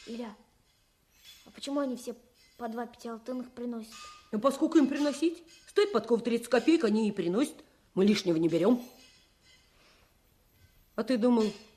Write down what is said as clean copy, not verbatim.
Илья, а почему они все по 2 пятиалтынных приносят? Ну, поскольку им приносить? Стоит подков 30 копеек, они и приносят. Мы лишнего не берем. А ты думал,